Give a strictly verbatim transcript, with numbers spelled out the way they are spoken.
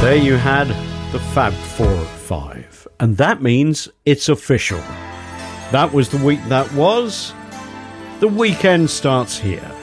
There you had the Fab Four Five, and that means it's official. That was the week that was. The weekend starts here.